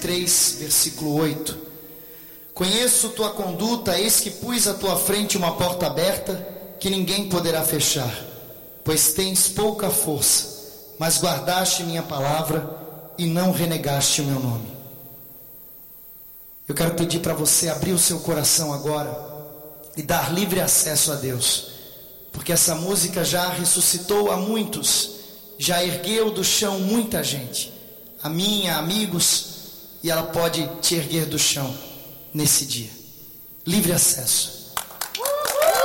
3, versículo 8. Conheço tua conduta, eis que pus à tua frente uma porta aberta, que ninguém poderá fechar. Pois tens pouca força, mas guardaste minha palavra e não renegaste o meu nome. Eu quero pedir para você abrir o seu coração agora e dar livre acesso a Deus, porque essa música já ressuscitou a muitos, já ergueu do chão muita gente, a mim, a amigos, e ela pode te erguer do chão nesse dia. Livre acesso.